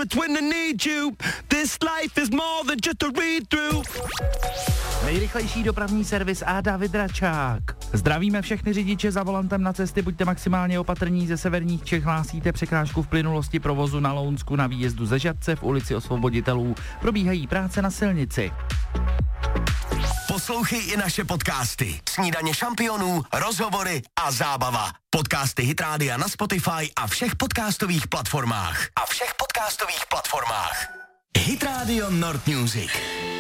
it's when I need you. This life is more than just a read-through. Nejrychlejší dopravní servis a David Račák. Zdravíme všechny řidiče za volantem na cesty, buďte maximálně opatrní, ze severních Čech hlásíte překážku v plynulosti provozu na Lounsku na výjezdu ze Žatce v ulici Osvoboditelů. Probíhají práce na silnici. Poslouchej i naše podcasty. Snídaně šampionů, rozhovory a zábava. Podcasty Hit Rádia na Spotify a všech podcastových platformách. Hit Radio Nord Music.